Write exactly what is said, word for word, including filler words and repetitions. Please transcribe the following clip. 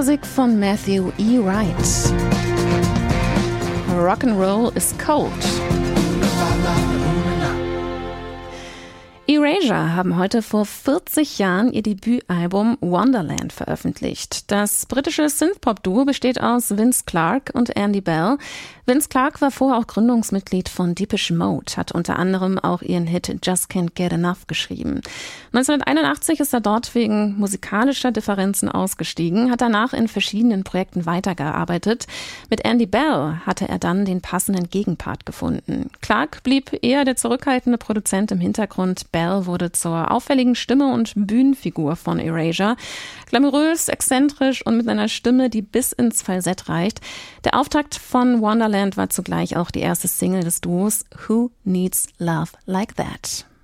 Musik von Matthew E. Wright. Rock'n'Roll is Cold. Erasure haben heute vor vierzig Jahren ihr Debütalbum Wonderland veröffentlicht. Das britische Synthpop-Duo besteht aus Vince Clarke und Andy Bell. Vince Clarke war vorher auch Gründungsmitglied von Depeche Mode, hat unter anderem auch ihren Hit Just Can't Get Enough geschrieben. neunzehnhunderteinundachtzig ist er dort wegen musikalischer Differenzen ausgestiegen, hat danach in verschiedenen Projekten weitergearbeitet. Mit Andy Bell hatte er dann den passenden Gegenpart gefunden. Clarke blieb eher der zurückhaltende Produzent im Hintergrund. Bell wurde zur auffälligen Stimme und Bühnenfigur von Erasure. Glamourös, exzentrisch und mit einer Stimme, die bis ins Falsett reicht. Der Auftakt von Wonderland war zugleich auch die erste Single des Duos, Who Needs Love Like That?